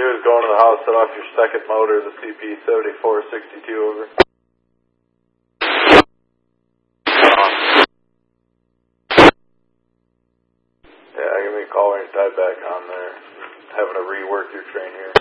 is going to the house, set off your second motor, the CP-7462, over. Yeah, give me a call when you're tied back on there. Having to rework your train here.